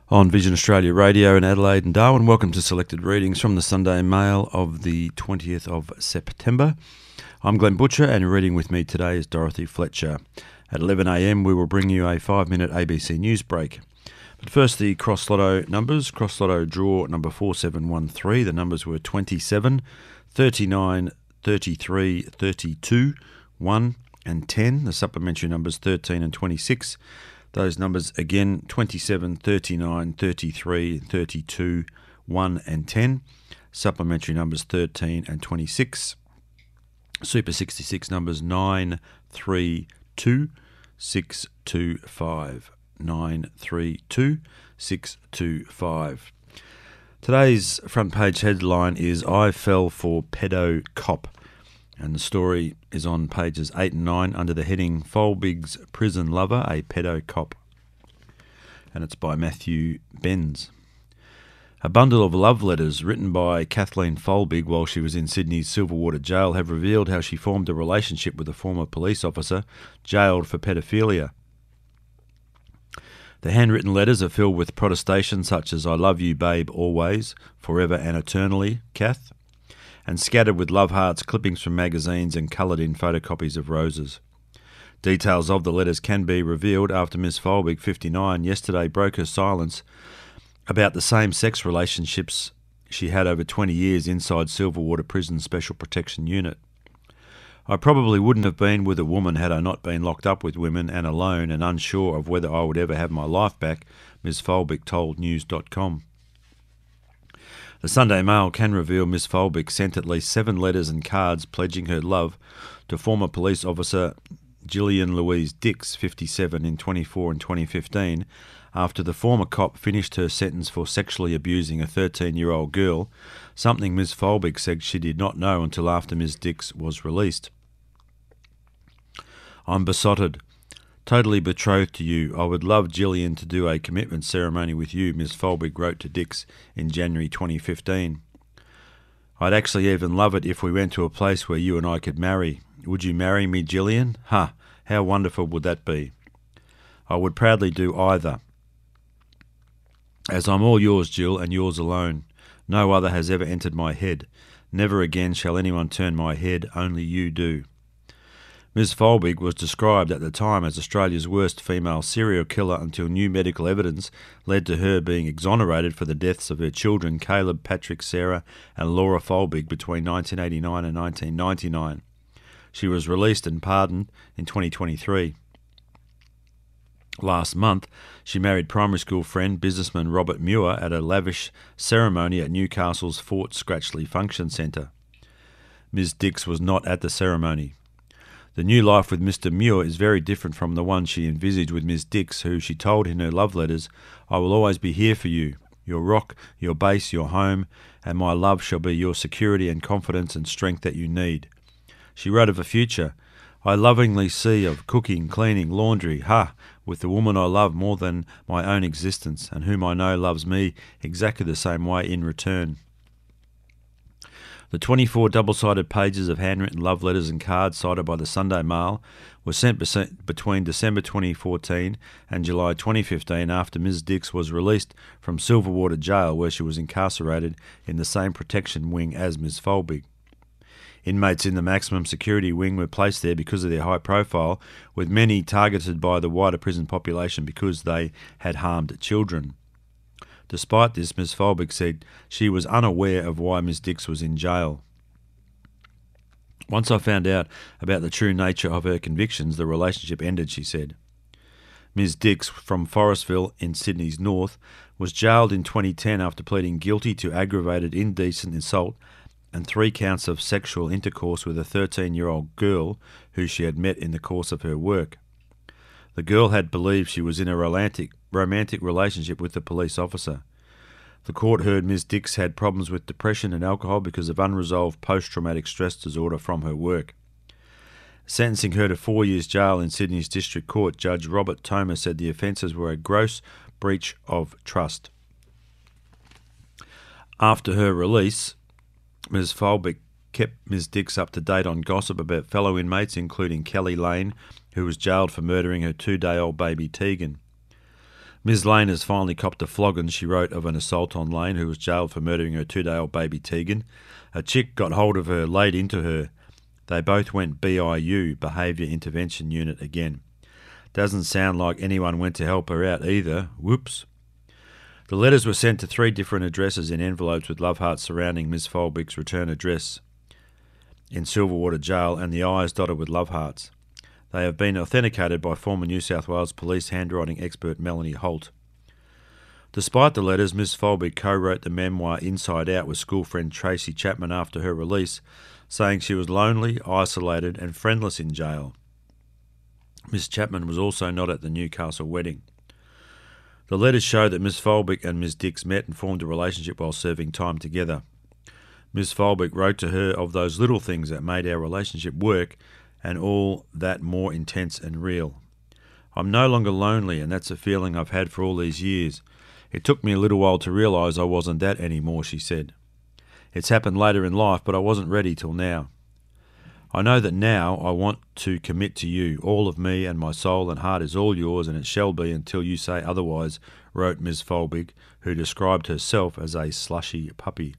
On Vision Australia Radio in Adelaide and Darwin. Welcome to selected readings from the Sunday Mail of the 20th of September. I'm Glenn Butcher and reading with me today is Dorothy Fletcher. At 11 a.m. we will bring you a 5-minute ABC News break. But first the Cross Lotto numbers. Cross Lotto draw number 4713. The numbers were 27, 39, 33, 32, 1 and 10. The supplementary numbers 13 and 26. Those numbers again, 27, 39, 33, 32, 1 and 10. Supplementary numbers 13 and 26. Super 66 numbers 9, 3, 2, 6, 2, 5. 9, 3, 2, 6, 2, 5. Today's front page headline is I Fell for Pedo Cop. And the story is on pages 8 and 9 under the heading Folbig's Prison Lover, a Pedo Cop. And it's by Matthew Benz. A bundle of love letters written by Kathleen Folbig while she was in Sydney's Silverwater Jail have revealed how she formed a relationship with a former police officer jailed for pedophilia. The handwritten letters are filled with protestations such as I love you, babe, always, forever and eternally, Kath, and scattered with love hearts, clippings from magazines and coloured in photocopies of roses. Details of the letters can be revealed after Ms Folbig, 59, yesterday broke her silence about the same-sex relationships she had over 20 years inside Silverwater Prison's Special Protection Unit. I probably wouldn't have been with a woman had I not been locked up with women and alone and unsure of whether I would ever have my life back, Ms Folbig told News.com. The Sunday Mail can reveal Ms Folbig sent at least 7 letters and cards pledging her love to former police officer Gillian Louise Dix, 57, in 24 and 2015, after the former cop finished her sentence for sexually abusing a 13-year-old girl, something Ms Folbig said she did not know until after Ms Dix was released. I'm besotted. Totally betrothed to you. I would love Gillian to do a commitment ceremony with you, Ms Folbig wrote to Dix in January 2015. I'd actually even love it if we went to a place where you and I could marry. Would you marry me, Gillian? How wonderful would that be? I would proudly do either. As I'm all yours, Jill, and yours alone. No other has ever entered my head. Never again shall anyone turn my head, only you do. Ms Folbig was described at the time as Australia's worst female serial killer until new medical evidence led to her being exonerated for the deaths of her children Caleb, Patrick, Sarah and Laura Folbig between 1989 and 1999. She was released and pardoned in 2023. Last month, she married primary school friend businessman Robert Muir at a lavish ceremony at Newcastle's Fort Scratchley Function Centre. Ms Dix was not at the ceremony. The new life with Mr Muir is very different from the one she envisaged with Ms Dix, who she told in her love letters, I will always be here for you, your rock, your base, your home, and my love shall be your security and confidence and strength that you need. She wrote of a future, I lovingly see of cooking, cleaning, laundry, with the woman I love more than my own existence, and whom I know loves me exactly the same way in return. The 24 double-sided pages of handwritten love letters and cards cited by the Sunday Mail were sent between December 2014 and July 2015 after Ms Dix was released from Silverwater Jail, where she was incarcerated in the same protection wing as Ms Folbig. Inmates in the maximum security wing were placed there because of their high profile, with many targeted by the wider prison population because they had harmed children. Despite this, Ms Folbig said she was unaware of why Ms Dix was in jail. Once I found out about the true nature of her convictions, the relationship ended, she said. Ms Dix, from Forestville in Sydney's north, was jailed in 2010 after pleading guilty to aggravated indecent assault and 3 counts of sexual intercourse with a 13-year-old girl who she had met in the course of her work. The girl had believed she was in a romantic relationship with the police officer. The court heard Ms Dix had problems with depression and alcohol because of unresolved post-traumatic stress disorder from her work. Sentencing her to 4 years jail in Sydney's District Court, Judge Robert Thomas said the offences were a gross breach of trust. After her release, Ms Folbig kept Ms Dix up to date on gossip about fellow inmates, including Kelly Lane, who was jailed for murdering her 2-day-old baby Tegan. Ms. Lane has finally copped a flogging, she wrote, of an assault on Lane, who was jailed for murdering her 2-day-old baby Tegan. A chick got hold of her, laid into her. They both went BIU, Behaviour Intervention Unit, again. Doesn't sound like anyone went to help her out either. Whoops. The letters were sent to 3 different addresses in envelopes with love hearts surrounding Ms. Folbick's return address in Silverwater Jail and the eyes dotted with love hearts. They have been authenticated by former New South Wales police handwriting expert Melanie Holt. Despite the letters, Ms. Folbick co-wrote the memoir Inside Out with school friend Tracy Chapman after her release, saying she was lonely, isolated and friendless in jail. Ms. Chapman was also not at the Newcastle wedding. The letters show that Ms. Folbick and Ms. Dix met and formed a relationship while serving time together. Ms. Folbick wrote to her of those little things that made our relationship work and all that more intense and real. I'm no longer lonely, and that's a feeling I've had for all these years. It took me a little while to realise I wasn't that anymore, she said. It's happened later in life, but I wasn't ready till now. I know that now I want to commit to you. All of me and my soul and heart is all yours, and it shall be until you say otherwise, wrote Ms. Folbick, who described herself as a slushy puppy.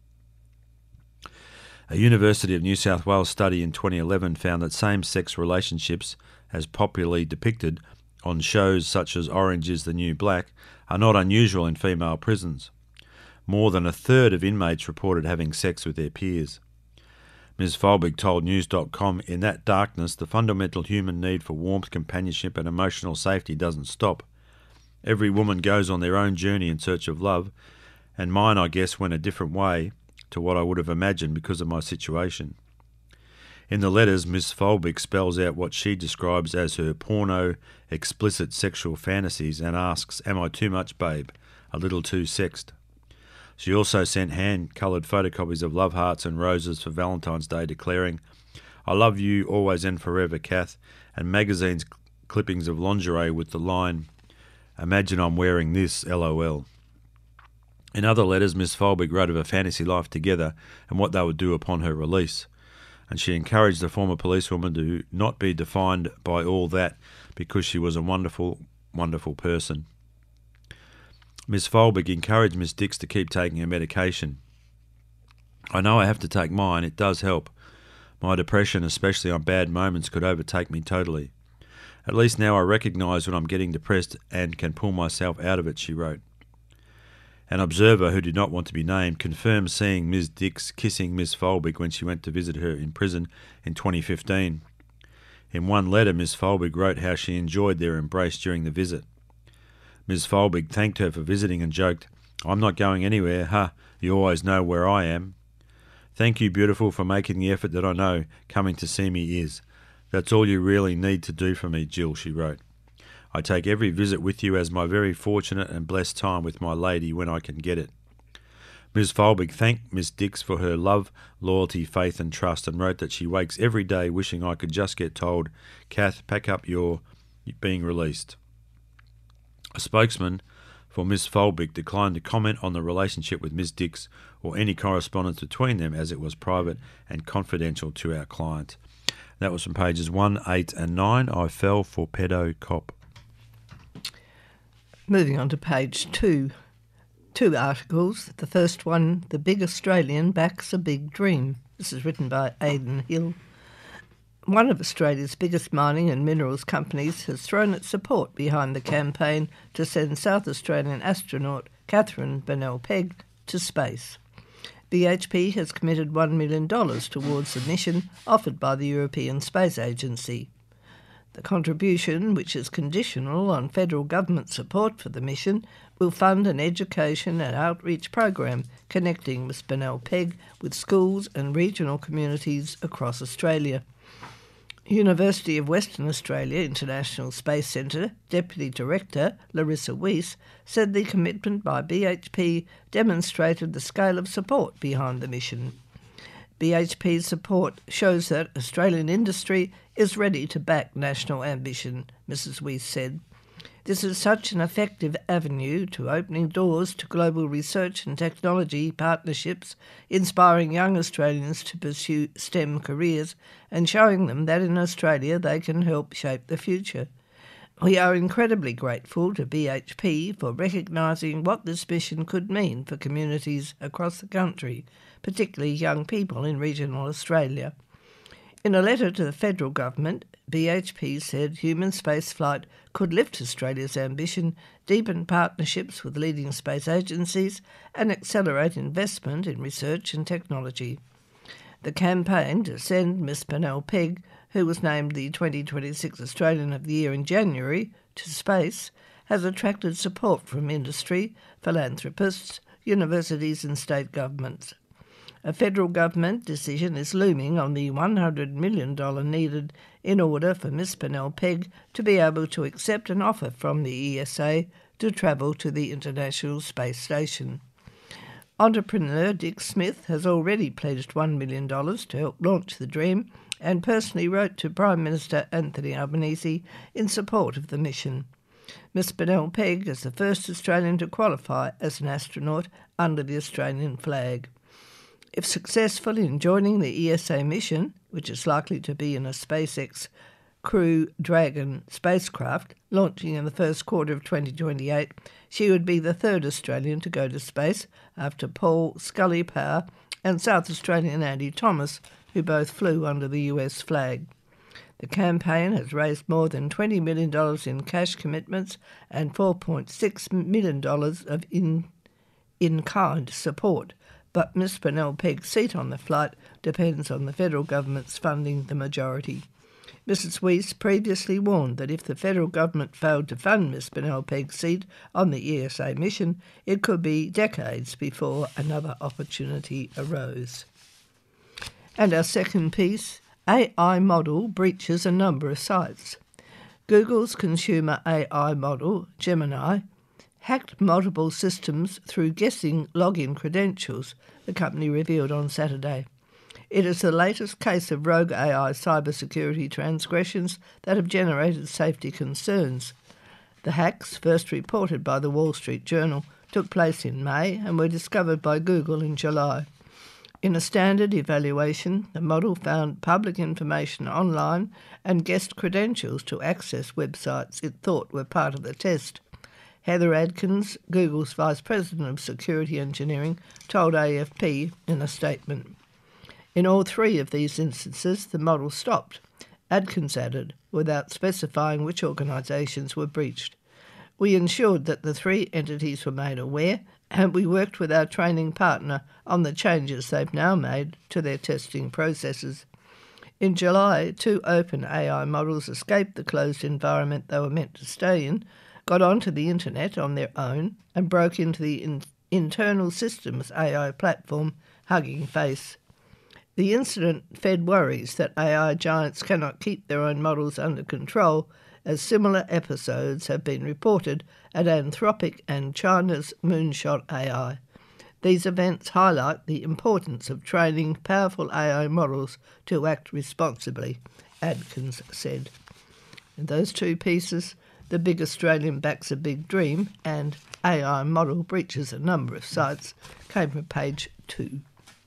A University of New South Wales study in 2011 found that same-sex relationships, as popularly depicted on shows such as Orange is the New Black, are not unusual in female prisons. More than a third of inmates reported having sex with their peers. Ms. Folbick told News.com, in that darkness, the fundamental human need for warmth, companionship and emotional safety doesn't stop. Every woman goes on their own journey in search of love, and mine, I guess, went a different way to what I would have imagined because of my situation. In the letters, Ms. Folbick spells out what she describes as her porno, explicit sexual fantasies and asks, "Am I too much, babe? A little too sexed?" She also sent hand-coloured photocopies of love hearts and roses for Valentine's Day, declaring, "I love you always and forever, Kath," and magazines clippings of lingerie with the line, "Imagine I'm wearing this, LOL." In other letters, Ms. Folbick wrote of a fantasy life together and what they would do upon her release, and she encouraged the former policewoman to not be defined by all that because she was a wonderful, wonderful person. Ms. Folbick encouraged Ms. Dix to keep taking her medication. "I know I have to take mine, it does help. My depression, especially on bad moments, could overtake me totally. At least now I recognise when I'm getting depressed and can pull myself out of it," she wrote. An observer who did not want to be named confirmed seeing Ms. Dix kissing Ms. Folbick when she went to visit her in prison in 2015. In one letter, Ms. Folbick wrote how she enjoyed their embrace during the visit. Ms. Folbick thanked her for visiting and joked, "I'm not going anywhere, you always know where I am. Thank you, beautiful, for making the effort that I know coming to see me is. That's all you really need to do for me, Jill," she wrote. "I take every visit with you as my very fortunate and blessed time with my lady when I can get it." Ms. Folbick thanked Miss Dix for her love, loyalty, faith and trust, and wrote that she wakes every day wishing I could just get told, "Kath, pack up, you're being released." A spokesman for Ms. Folbick declined to comment on the relationship with Ms. Dix or any correspondence between them, as it was private and confidential to our client. That was from pages 1, 8 and 9. I fell for pedo cop. Moving on to page 2. 2 articles. The first one, "The Big Australian Backs a Big Dream." This is written by Aidan Hill. One of Australia's biggest mining and minerals companies has thrown its support behind the campaign to send South Australian astronaut Catherine Bennell-Pegg to space. BHP has committed $1 million towards the mission offered by the European Space Agency. The contribution, which is conditional on federal government support for the mission, will fund an education and outreach program connecting Ms Bennell-Pegg with schools and regional communities across Australia. University of Western Australia International Space Centre Deputy Director Larissa Weiss said the commitment by BHP demonstrated the scale of support behind the mission. BHP's support shows that Australian industry is ready to back national ambition, Mrs Weiss said. This is such an effective avenue to opening doors to global research and technology partnerships, inspiring young Australians to pursue STEM careers and showing them that in Australia they can help shape the future. We are incredibly grateful to BHP for recognising what this mission could mean for communities across the country, particularly young people in regional Australia. In a letter to the federal government, BHP said human spaceflight could lift Australia's ambition, deepen partnerships with leading space agencies, and accelerate investment in research and technology. The campaign to send Miss Pennell Pegg, who was named the 2026 Australian of the Year in January, to space, has attracted support from industry, philanthropists, universities and state governments. A federal government decision is looming on the $100 million needed in order for Miss Pennell Pegg to be able to accept an offer from the ESA to travel to the International Space Station. Entrepreneur Dick Smith has already pledged $1 million to help launch the dream and personally wrote to Prime Minister Anthony Albanese in support of the mission. Miss Pennell Pegg is the first Australian to qualify as an astronaut under the Australian flag. If successful in joining the ESA mission, which is likely to be in a SpaceX Crew Dragon spacecraft launching in the first quarter of 2028, she would be the third Australian to go to space after Paul Scully-Power and South Australian Andy Thomas, who both flew under the US flag. The campaign has raised more than $20 million in cash commitments and $4.6 million of in-kind support, but Miss Pennell Pegg's seat on the flight depends on the federal government's funding the majority. Mrs Weiss previously warned that if the federal government failed to fund Miss Pennell Pegg's seat on the ESA mission, it could be decades before another opportunity arose. And our second piece, AI model breaches a number of sites. Google's consumer AI model, Gemini, hacked multiple systems through guessing login credentials, the company revealed on Saturday. It is the latest case of rogue AI cybersecurity transgressions that have generated safety concerns. The hacks, first reported by the Wall Street Journal, took place in May and were discovered by Google in July. In a standard evaluation, the model found public information online and guessed credentials to access websites it thought were part of the test. Heather Adkins, Google's Vice President of Security Engineering, told AFP in a statement. In all three of these instances, the model stopped, Adkins added, without specifying which organisations were breached. We ensured that the three entities were made aware, and we worked with our training partner on the changes they've now made to their testing processes. In July, 2 open AI models escaped the closed environment they were meant to stay in, got onto the internet on their own, and broke into the internal systems AI platform, Hugging Face. The incident fed worries that AI giants cannot keep their own models under control, as similar episodes have been reported at Anthropic and China's Moonshot AI. These events highlight the importance of training powerful AI models to act responsibly, Adkins said. In those two pieces, The Big Australian Backs a Big Dream and AI Model Breaches a Number of Sites, came from page 2.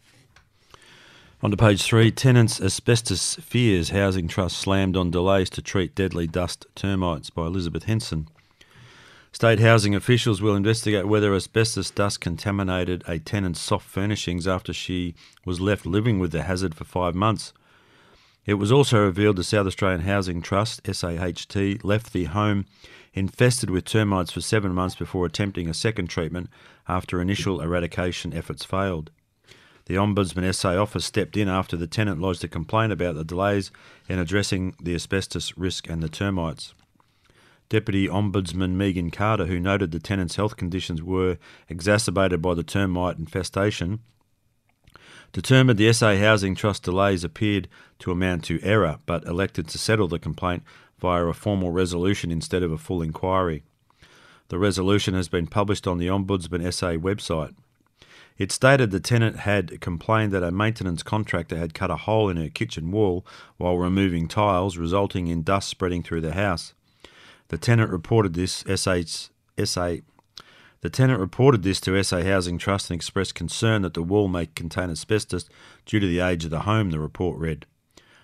On to page 3, Tenants' Asbestos Fears Housing Trust slammed on delays to treat deadly dust termites, by Elizabeth Henson. State housing officials will investigate whether asbestos dust contaminated a tenant's soft furnishings after she was left living with the hazard for 5 months. It was also revealed the South Australian Housing Trust, SAHT, left the home infested with termites for 7 months before attempting a second treatment after initial eradication efforts failed. The Ombudsman SA office stepped in after the tenant lodged a complaint about the delays in addressing the asbestos risk and the termites. Deputy Ombudsman Megan Carter, who noted the tenant's health conditions were exacerbated by the termite infestation, determined the SA Housing Trust delays appeared to amount to error, but elected to settle the complaint via a formal resolution instead of a full inquiry. The resolution has been published on the Ombudsman SA website. It stated the tenant had complained that a maintenance contractor had cut a hole in her kitchen wall while removing tiles, resulting in dust spreading through the house. The tenant reported this to SA Housing Trust and expressed concern that the wall may contain asbestos due to the age of the home, the report read.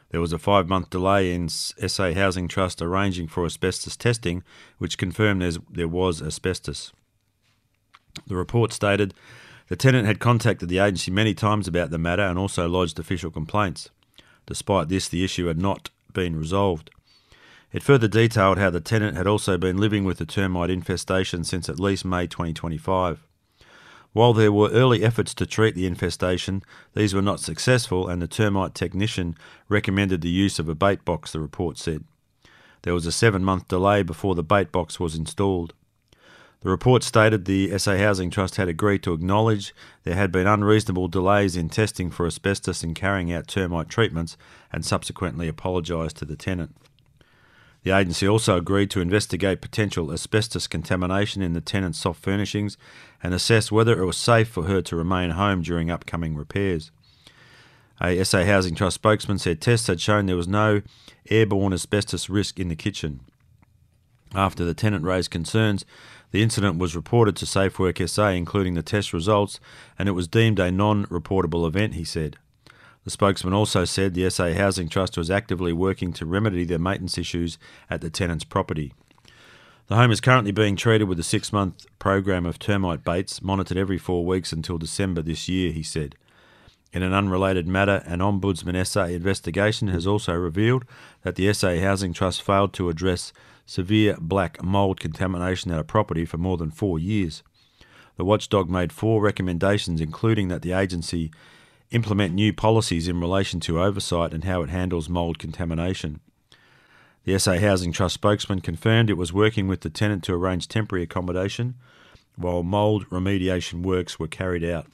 There was a 5-month delay in SA Housing Trust arranging for asbestos testing, which confirmed there was asbestos. The report stated the tenant had contacted the agency many times about the matter and also lodged official complaints. Despite this, the issue had not been resolved. It further detailed how the tenant had also been living with the termite infestation since at least May 2025. While there were early efforts to treat the infestation, these were not successful and the termite technician recommended the use of a bait box, the report said. There was a 7-month delay before the bait box was installed. The report stated the SA Housing Trust had agreed to acknowledge there had been unreasonable delays in testing for asbestos and carrying out termite treatments and subsequently apologised to the tenant. The agency also agreed to investigate potential asbestos contamination in the tenant's soft furnishings and assess whether it was safe for her to remain home during upcoming repairs. A SA Housing Trust spokesman said tests had shown there was no airborne asbestos risk in the kitchen. After the tenant raised concerns, the incident was reported to SafeWork SA, including the test results, and it was deemed a non-reportable event, he said. The spokesman also said the SA Housing Trust was actively working to remedy the maintenance issues at the tenant's property. The home is currently being treated with a 6-month program of termite baits, monitored every 4 weeks until December this year, he said. In an unrelated matter, an Ombudsman SA investigation has also revealed that the SA Housing Trust failed to address severe black mould contamination at a property for more than 4 years. The watchdog made 4 recommendations, including that the agency implement new policies in relation to oversight and how it handles mould contamination. The SA Housing Trust spokesman confirmed it was working with the tenant to arrange temporary accommodation while mould remediation works were carried out.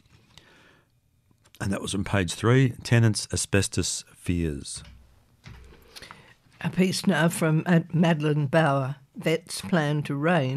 And that was on page 3, Tenants' Asbestos Fears. A piece now from Madeline Bauer. Vets plan to rein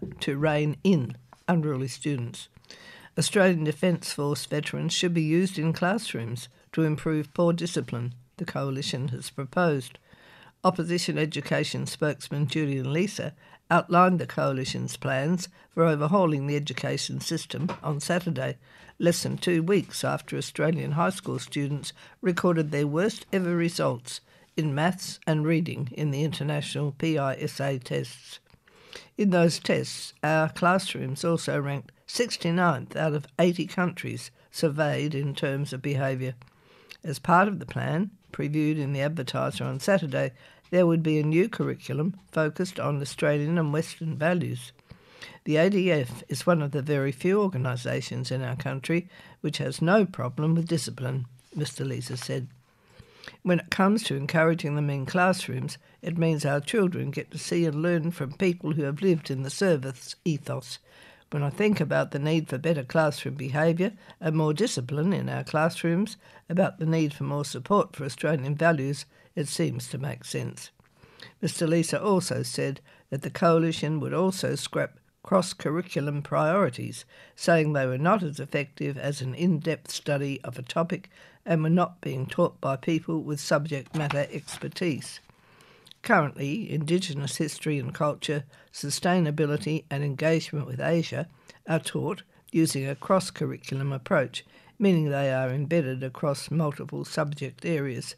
in unruly students. Australian Defence Force veterans should be used in classrooms to improve poor discipline, the Coalition has proposed. Opposition Education spokesman Julian Leeser outlined the Coalition's plans for overhauling the education system on Saturday, less than 2 weeks after Australian high school students recorded their worst ever results in maths and reading in the international PISA tests. In those tests, our classrooms also ranked 69th out of 80 countries surveyed in terms of behaviour. As part of the plan, previewed in the Advertiser on Saturday, there would be a new curriculum focused on Australian and Western values. The ADF is one of the very few organisations in our country which has no problem with discipline, Mr. Leeser said. When it comes to encouraging them in classrooms, it means our children get to see and learn from people who have lived in the service ethos. When I think about the need for better classroom behaviour and more discipline in our classrooms, about the need for more support for Australian values, it seems to make sense. Mr. Leeser also said that the Coalition would also scrap cross-curriculum priorities, saying they were not as effective as an in-depth study of a topic and were not being taught by people with subject matter expertise. Currently, Indigenous history and culture, sustainability and engagement with Asia are taught using a cross-curriculum approach, meaning they are embedded across multiple subject areas.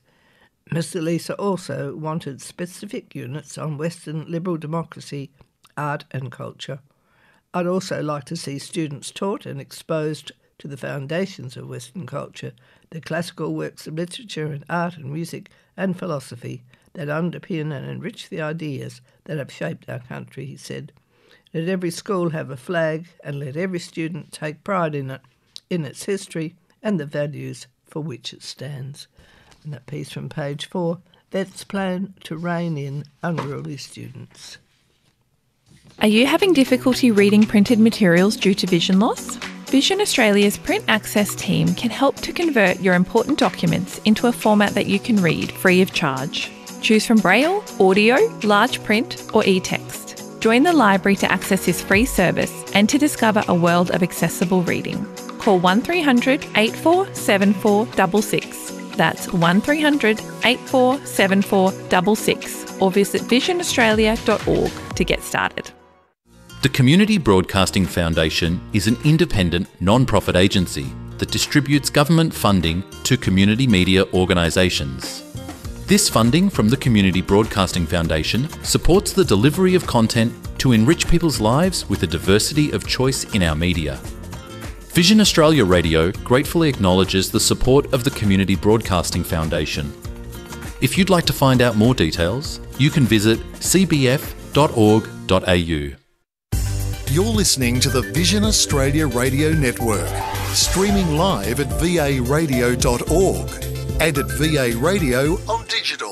Mr. Leeser also wanted specific units on Western liberal democracy, art and culture. I'd also like to see students taught and exposed to the foundations of Western culture, the classical works of literature and art and music and philosophy that underpin and enrich the ideas that have shaped our country, he said. Let every school have a flag and let every student take pride in it, in its history and the values for which it stands. And that piece from page 4, Vets plan to rein in unruly students. Are you having difficulty reading printed materials due to vision loss? Vision Australia's Print Access team can help to convert your important documents into a format that you can read free of charge. Choose from Braille, audio, large print or e-text. Join the library to access this free service and to discover a world of accessible reading. Call 1300 847466. That's 1300 847466 or visit visionaustralia.org to get started. The Community Broadcasting Foundation is an independent, non-profit agency that distributes government funding to community media organisations. This funding from the Community Broadcasting Foundation supports the delivery of content to enrich people's lives with a diversity of choice in our media. Vision Australia Radio gratefully acknowledges the support of the Community Broadcasting Foundation. If you'd like to find out more details, you can visit cbf.org.au. You're listening to the Vision Australia Radio Network, streaming live at varadio.org and at VA Radio on digital.